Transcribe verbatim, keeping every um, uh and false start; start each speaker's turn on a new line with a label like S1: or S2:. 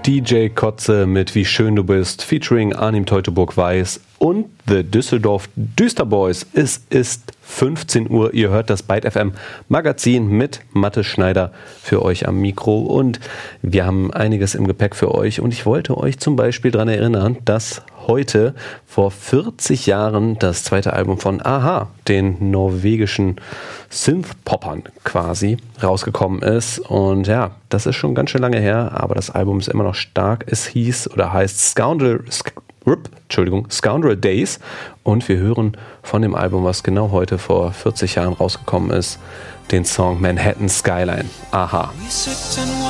S1: D J Kotze mit Wie schön du bist, featuring Arnim Teutoburg-Weiß und The Düsseldorf Düsterboys. Es ist fünfzehn Uhr, ihr hört das Byte F M Magazin mit Matte Schneider für euch am Mikro und wir haben einiges im Gepäck für euch und ich wollte euch zum Beispiel daran erinnern, dass heute vor vierzig Jahren das zweite Album von a-ha, den norwegischen Synth-Poppern quasi, rausgekommen ist. Und ja, das ist schon ganz schön lange her, aber das Album ist immer noch stark. Es hieß oder heißt Scoundrel, Sc- Entschuldigung, Scoundrel Days. Und wir hören von dem Album, was genau heute vor vierzig Jahren rausgekommen ist, den Song Manhattan Skyline. a-ha.